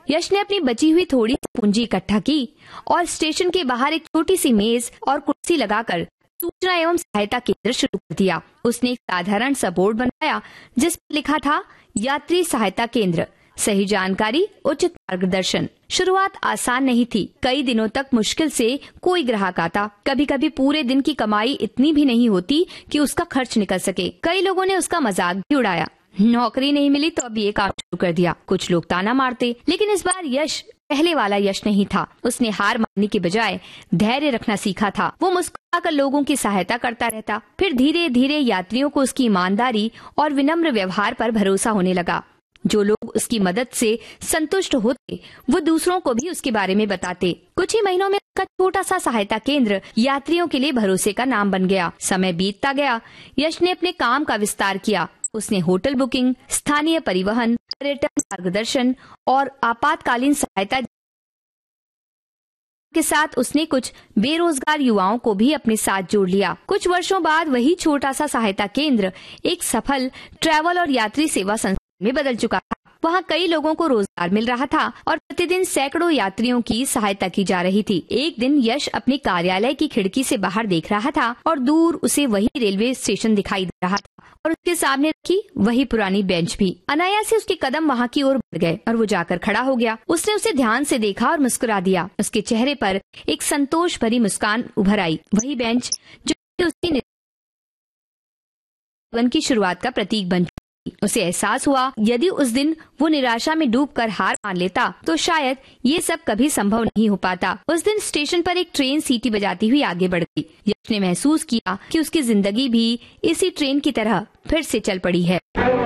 यश ने अपनी बची हुई थोड़ी पूंजी इकट्ठा की और स्टेशन के बाहर एक छोटी सी मेज और कुर्सी लगाकर सूचना एवं सहायता केंद्र शुरू कर दिया। उसने एक साधारण सा बोर्ड बनाया जिस पर लिखा था यात्री सहायता केंद्र, सही जानकारी, उचित मार्गदर्शन। शुरुआत आसान नहीं थी। कई दिनों तक मुश्किल से कोई ग्राहक आता। कभी कभी पूरे दिन की कमाई इतनी भी नहीं होती कि उसका खर्च निकल सके। कई लोगों ने उसका मजाक भी उड़ाया। नौकरी नहीं मिली तो अब ये काम शुरू कर दिया। कुछ लोग ताना मारते, लेकिन इस बार यश पहले वाला यश नहीं था। उसने हार मानने के बजाय धैर्य रखना सीखा था। वो मुस्कुराकर लोगों की सहायता करता रहता। फिर धीरे धीरे यात्रियों को उसकी ईमानदारी और विनम्र व्यवहार पर भरोसा होने लगा। जो लोग उसकी मदद से संतुष्ट होते, वो दूसरों को भी उसके बारे में बताते। कुछ ही महीनों में उसका छोटा सा सहायता केंद्र यात्रियों के लिए भरोसे का नाम बन गया। समय बीतता गया। यश ने अपने काम का विस्तार किया। उसने होटल बुकिंग, स्थानीय परिवहन, पर्यटन मार्गदर्शन और आपातकालीन सहायता के साथ उसने कुछ बेरोजगार युवाओं को भी अपने साथ जोड़ लिया। कुछ वर्षों बाद वही छोटा सा सहायता केंद्र एक सफल ट्रैवल और यात्री सेवा संस्था में बदल चुका था। वहाँ कई लोगों को रोजगार मिल रहा था और प्रतिदिन सैकड़ों यात्रियों की सहायता की जा रही थी। एक दिन यश अपने कार्यालय की खिड़की से बाहर देख रहा था और दूर उसे वही रेलवे स्टेशन दिखाई दे रहा था और उसके सामने रखी वही पुरानी बेंच भी। अनायास से उसके कदम वहाँ की ओर बढ़ गए और वो जाकर खड़ा हो गया। उसने उसे ध्यान से देखा और मुस्कुरा दिया। उसके चेहरे पर एक संतोष भरी मुस्कान उभर आई। वही बेंच जो उसके जीवन की शुरुआत का प्रतीक बन। उसे एहसास हुआ यदि उस दिन वो निराशा में डूबकर हार मान लेता तो शायद ये सब कभी संभव नहीं हो पाता। उस दिन स्टेशन पर एक ट्रेन सीटी बजाती हुई आगे बढ़ गई। यश ने महसूस किया कि उसकी जिंदगी भी इसी ट्रेन की तरह फिर से चल पड़ी है।